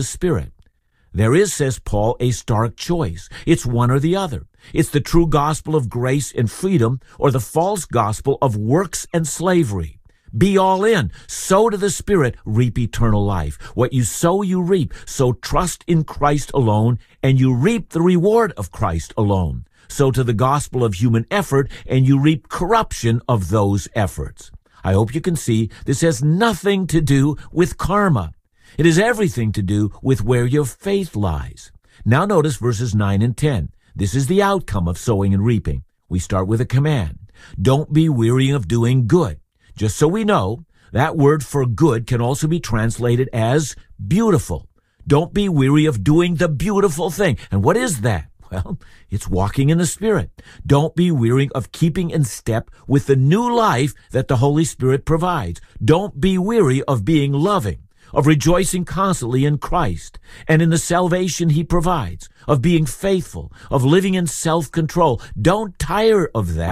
the Spirit. There is, says Paul, a stark choice. It's one or the other. It's the true gospel of grace and freedom, or the false gospel of works and slavery. Be all in. Sow to the Spirit, reap eternal life. What you sow, you reap. So trust in Christ alone, and you reap the reward of Christ alone. Sow to the gospel of human effort, and you reap corruption of those efforts. I hope you can see this has nothing to do with karma. It has everything to do with where your faith lies. Now notice verses 9 and 10. This is the outcome of sowing and reaping. We start with a command. Don't be weary of doing good. Just so we know, that word for good can also be translated as beautiful. Don't be weary of doing the beautiful thing. And what is that? Well, it's walking in the Spirit. Don't be weary of keeping in step with the new life that the Holy Spirit provides. Don't be weary of being loving, of rejoicing constantly in Christ and in the salvation He provides, of being faithful, of living in self-control. Don't tire of that.